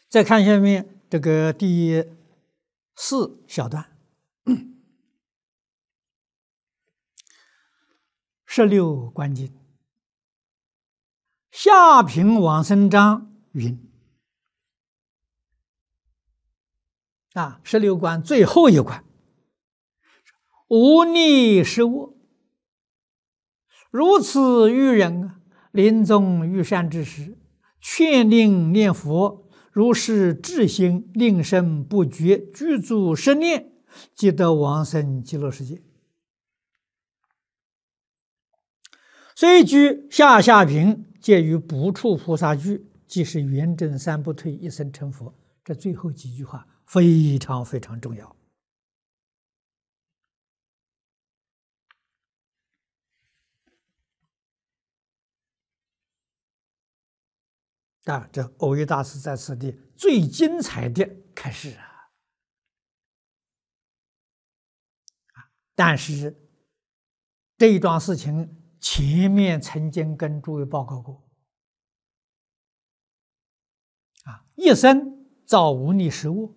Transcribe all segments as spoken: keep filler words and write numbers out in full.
再看下面这个第四小段，十六观经，下品往生章云啊，十六观最后一关，无逆是恶，如此愚人啊，临终遇善知识，劝令念佛。如是至心，令生不绝，具足十念，即得往生极乐世界。虽居下下品，介于不处菩萨句，即是圆正三不退，一生成佛。这最后几句话非常非常重要啊！这蕅益大师在此地最精彩的开示啊！但是这一桩事情前面曾经跟诸位报告过啊，一生造无逆十恶，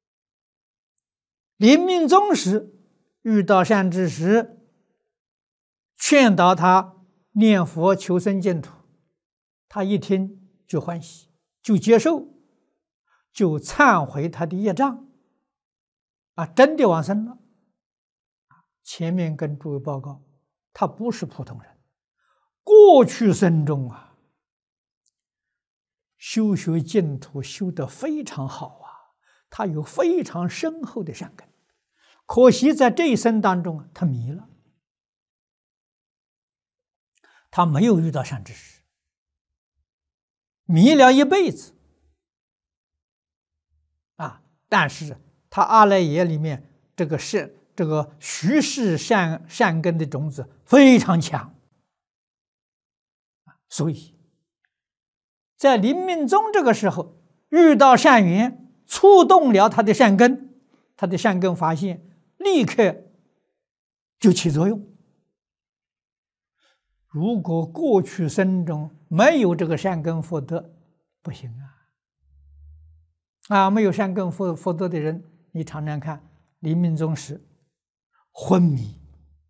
临命终时遇到善知识，劝导他念佛求生净土，他一听就欢喜，就接受，就忏悔他的业障，啊，真的往生了。前面跟诸位报告，他不是普通人，过去生中啊，修学净土修得非常好啊，他有非常深厚的善根，可惜在这一生当中他迷了，他没有遇到善知识。迷了一辈子啊！但是他阿赖耶里面这个是这个虚世善善根的种子非常强，所以在临命终这个时候遇到善缘，触动了他的善根，他的善根发现立刻就起作用。如果过去生中没有这个善根福德，不行啊！啊，没有善根福福德的人，你常常看临命终时昏迷